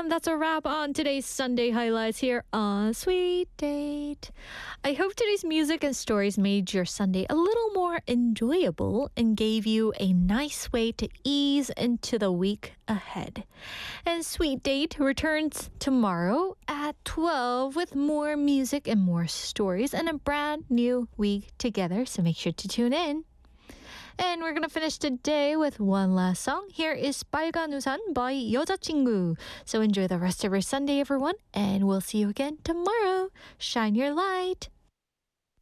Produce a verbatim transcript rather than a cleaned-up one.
And that's a wrap on today's Sunday highlights here on Sweet Date. I hope today's music and stories made your Sunday a little more enjoyable and gave you a nice way to ease into the week ahead. And Sweet Date returns tomorrow at twelve with more music and more stories and a brand new week together. So make sure to tune in. And we're gonna finish today with one last song. Here is 빨간 우산 by 여자친구. So enjoy the rest of your Sunday, everyone, and we'll see you again tomorrow. Shine your light.